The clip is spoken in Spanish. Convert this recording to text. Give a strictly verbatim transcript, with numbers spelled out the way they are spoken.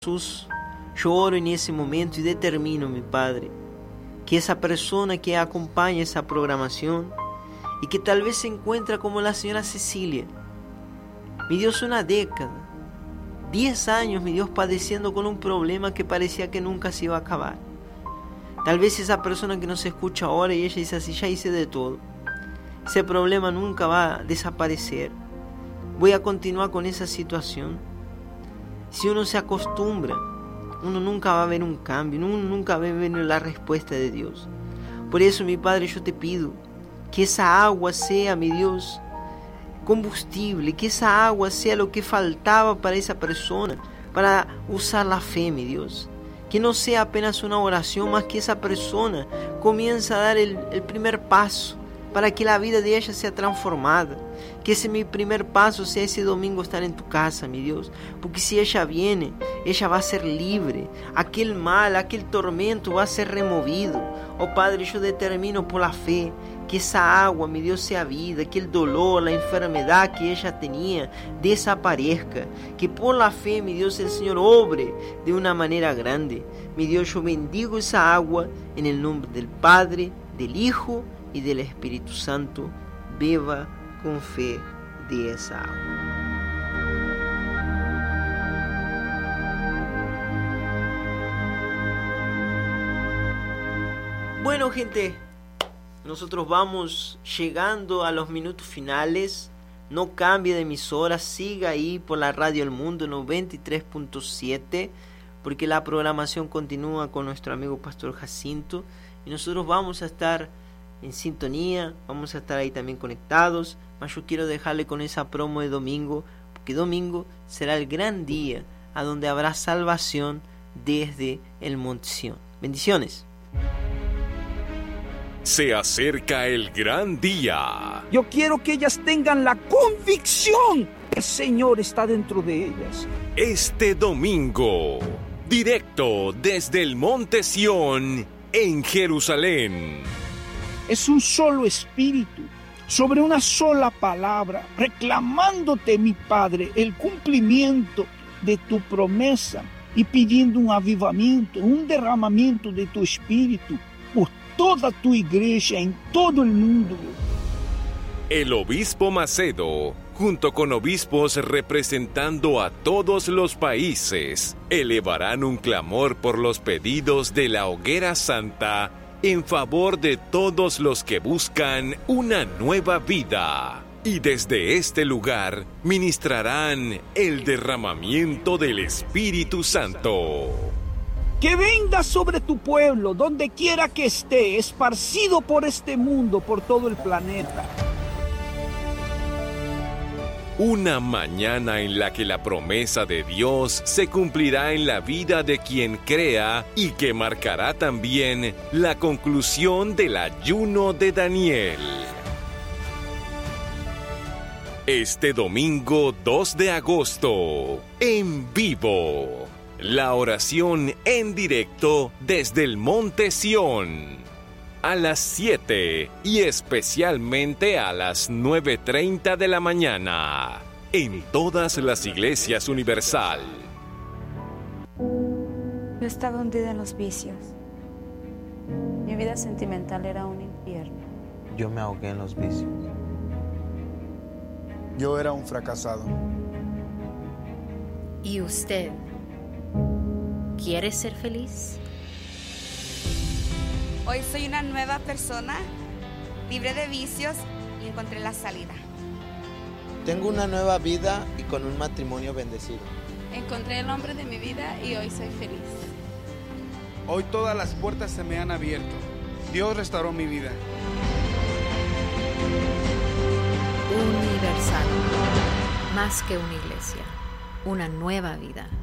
Jesús, yo oro en ese momento y determino, mi Padre, que esa persona que acompaña esa programación y que tal vez se encuentra como la señora Cecilia, mi Dios, una década, diez años, mi Dios, padeciendo con un problema que parecía que nunca se iba a acabar. Tal vez esa persona que nos escucha ahora y ella dice así, ya hice de todo, ese problema nunca va a desaparecer, voy a continuar con esa situación. Si uno se acostumbra, uno nunca va a ver un cambio, uno nunca va a ver la respuesta de Dios. Por eso, mi Padre, yo te pido que esa agua sea, mi Dios, combustible, que esa agua sea lo que faltaba para esa persona, para usar la fe, mi Dios. Que no sea apenas una oración, más que esa persona comience a dar el, el primer paso para que la vida de ella sea transformada. Que ese mi primer paso sea ese domingo estar en tu casa, mi Dios. Porque si ella viene, ella va a ser libre. Aquel mal, aquel tormento va a ser removido. Oh Padre, yo determino por la fe que esa agua, mi Dios, sea vida. Que el dolor, la enfermedad que ella tenía desaparezca. Que por la fe, mi Dios, el Señor obre de una manera grande. Mi Dios, yo bendigo esa agua en el nombre del Padre, del Hijo y del Espíritu Santo. Beba con fe de esa agua. Bueno, gente, nosotros vamos llegando a los minutos finales. No cambie de emisora, siga ahí por la Radio El Mundo noventa y tres punto siete, porque la programación continúa con nuestro amigo Pastor Jacinto y nosotros vamos a estar en sintonía, vamos a estar ahí también conectados. Mas yo quiero dejarle con esa promo de domingo, porque domingo será el gran día a donde habrá salvación desde el Monte Sión. Bendiciones. Se acerca el gran día. Yo quiero que ellas tengan la convicción que el Señor está dentro de ellas. Este domingo, directo desde el Monte Sión en Jerusalén. Es un solo espíritu, sobre una sola palabra, reclamándote, mi Padre, el cumplimiento de tu promesa y pidiendo un avivamiento, un derramamiento de tu espíritu por toda tu iglesia en todo el mundo. El obispo Macedo, junto con obispos representando a todos los países, elevarán un clamor por los pedidos de la Hoguera Santa en favor de todos los que buscan una nueva vida. Y desde este lugar ministrarán el derramamiento del Espíritu Santo. Que venga sobre tu pueblo, donde quiera que esté, esparcido por este mundo, por todo el planeta. Una mañana en la que la promesa de Dios se cumplirá en la vida de quien crea y que marcará también la conclusión del ayuno de Daniel. Este domingo dos de agosto, en vivo, la oración en directo desde el Monte Sión. A las siete y especialmente a las nueve treinta de la mañana en todas las iglesias Universal. Yo estaba hundida en los vicios. Mi vida sentimental era un infierno. Yo me ahogué en los vicios. Yo era un fracasado. ¿Y usted quiere ser feliz? Hoy soy una nueva persona, libre de vicios y encontré la salida. Tengo una nueva vida y con un matrimonio bendecido. Encontré el hombre de mi vida y hoy soy feliz. Hoy todas las puertas se me han abierto. Dios restauró mi vida. Universal. Más que una iglesia, una nueva vida.